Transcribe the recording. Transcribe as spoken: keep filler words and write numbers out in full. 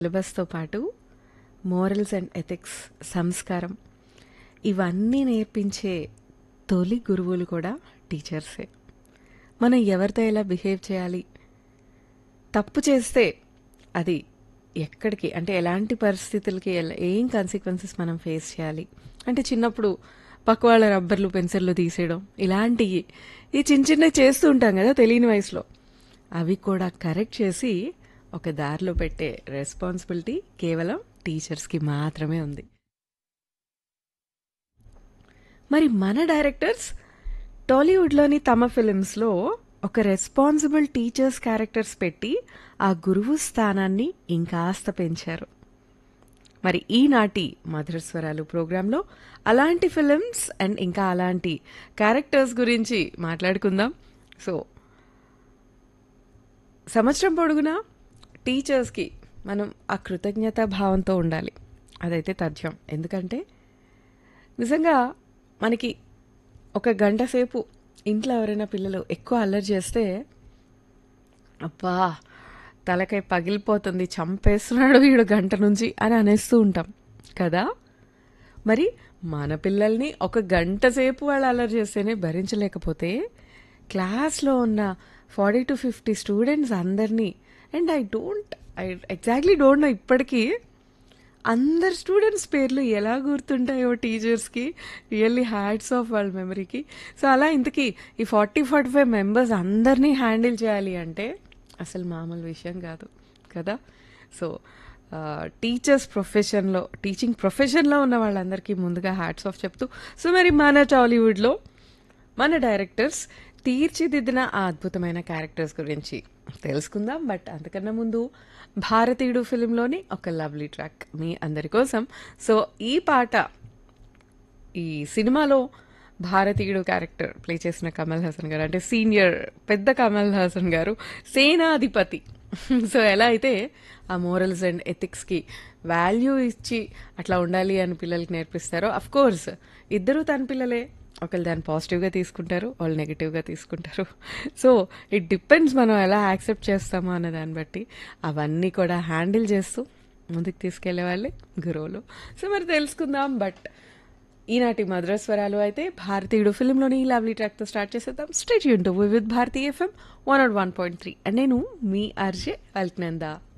సిలబస్తో పాటు morals and ethics, సంస్కారం ఇవన్నీ నేర్పించే తొలి గురువులు కూడా టీచర్సే. మనం ఎవరితో ఎలా బిహేవ్ చేయాలి, తప్పు చేస్తే అది ఎక్కడికి అంటే ఎలాంటి పరిస్థితులకి ఎలా ఏం కాన్సిక్వెన్సెస్ మనం ఫేస్ చేయాలి అంటే చిన్నప్పుడు పక్క వాళ్ళ రబ్బర్లు పెన్సిళ్ళు తీసేయడం ఇలాంటివి ఈ చిన్న చిన్నవి చేస్తూ ఉంటాం కదా తెలియని వయసులో, అవి కూడా కరెక్ట్ చేసి ఒక దారిలో పెట్టే రెస్పాన్సిబిలిటీ కేవలం టీచర్స్కి మాత్రమే ఉంది. మరి మన డైరెక్టర్స్ టాలీవుడ్లోని తమ ఫిలిమ్స్లో ఒక రెస్పాన్సిబుల్ టీచర్స్ క్యారెక్టర్స్ పెట్టి ఆ గురువు స్థానాన్ని ఇంకాస్త పెంచారు. మరి ఈనాటి మధురస్వరాలు ప్రోగ్రాంలో అలాంటి ఫిలిమ్స్ అండ్ ఇంకా అలాంటి క్యారెక్టర్స్ గురించి మాట్లాడుకుందాం. సో సంవత్సరం పొడుగునా టీచర్స్కి మనం ఆ కృతజ్ఞతా భావంతో ఉండాలి, అదైతే తథ్యం. ఎందుకంటే నిజంగా మనకి ఒక గంట సేపు ఇంట్లో ఎవరైనా పిల్లలు ఎక్కువ అల్లరి చేస్తే అబ్బా తలకాయ పగిలిపోతుంది, చంపేస్తున్నాడు వీడు గంట నుంచి అని అనేస్తూ ఉంటాం కదా. మరి మన పిల్లల్ని ఒక గంట సేపు వాళ్ళు అల్లరి చేస్తేనే భరించలేకపోతే క్లాస్లో ఉన్న ఫార్టీ టు ఫిఫ్టీ స్టూడెంట్స్ అందరినీ, and I don't I exactly don't know ఇప్పటికీ అందరు స్టూడెంట్స్ పేర్లు ఎలా గుర్తుంటాయో టీచర్స్కి, రియల్లీ హ్యాట్స్ ఆఫ్ వాళ్ళ మెమరీకి. సో అలా ఇంతకీ ఈ ఫార్టీ ఫార్టీ ఫైవ్ మెంబర్స్ అందరినీ హ్యాండిల్ చేయాలి అంటే అసలు మామూలు విషయం కాదు కదా. సో టీచర్స్ ప్రొఫెషన్లో టీచింగ్ ప్రొఫెషన్లో ఉన్న వాళ్ళందరికీ ముందుగా హ్యాట్స్ ఆఫ్ చెప్తూ, సో మరి మన టాలీవుడ్లో మన డైరెక్టర్స్ తీర్చిదిద్దిన ఆ అద్భుతమైన క్యారెక్టర్స్ గురించి తెలుసుకుందాం. బట్ అంతకన్నా ముందు భారతీయుడు ఫిలింలోని ఒక లవ్లీ ట్రాక్ మీ అందరి కోసం. సో ఈ పాట ఈ సినిమాలో భారతీయుడు క్యారెక్టర్ ప్లే చేసిన కమల్ హాసన్ గారు, అంటే సీనియర్ పెద్ద కమల్ హాసన్ గారు సేనాధిపతి. సో ఎలా అయితే ఆ మోరల్స్ అండ్ ఎథిక్స్కి వాల్యూ ఇచ్చి అట్లా ఉండాలి అని పిల్లలకి నేర్పిస్తారో, అఫ్ కోర్స్ ఇద్దరు తన పిల్లలే, ఒకళ్ళు దాన్ని పాజిటివ్గా తీసుకుంటారు, వాళ్ళు నెగిటివ్గా తీసుకుంటారు. సో ఇట్ డిపెండ్స్ మనం ఎలా యాక్సెప్ట్ చేస్తామో అన్న దాన్ని బట్టి అవన్నీ కూడా హ్యాండిల్ చేస్తూ ముందుకు తీసుకెళ్లే వాళ్ళే గురువులు. సో మరి తెలుసుకుందాం. బట్ ఈనాటి మధురస్వరాలు అయితే భారతీయుడు ఫిల్మ్లోని లవ్లీ ట్రాక్తో స్టార్ట్ చేసేద్దాం. Stay tune to with Bharati FM one not one point three and నేను మీ ఆర్జే అల్క్నందా.